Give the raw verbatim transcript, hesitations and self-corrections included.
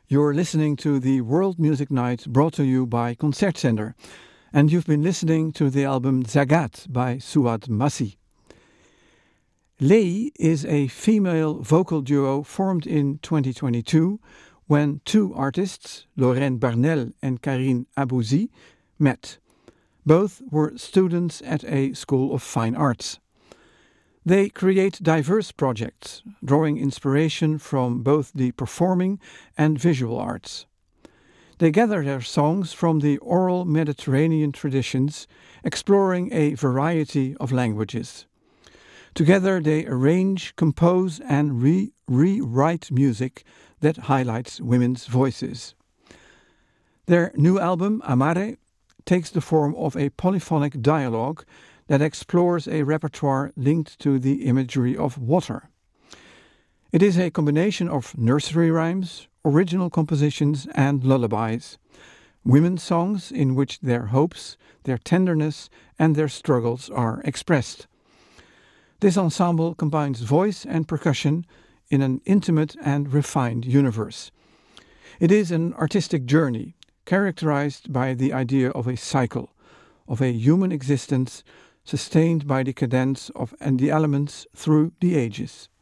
You're listening to the World Music Night brought to you by Concertzender, and you've been listening to the album Zagat by Suad Massi. Lei is a female vocal duo formed in twenty twenty-two when two artists, Lorraine Barnel and Karine Abouzi, met. Both were students at a School of Fine Arts. They create diverse projects, drawing inspiration from both the performing and visual arts. They gather their songs from the oral Mediterranean traditions, exploring a variety of languages. Together they arrange, compose and re- rewrite music that highlights women's voices. Their new album, Amare, takes the form of a polyphonic dialogue that explores a repertoire linked to the imagery of water. It is a combination of nursery rhymes, original compositions and lullabies, women's songs in which their hopes, their tenderness and their struggles are expressed. This ensemble combines voice and percussion in an intimate and refined universe. It is an artistic journey characterized by the idea of a cycle, of a human existence sustained by the cadence of and the elements through the ages.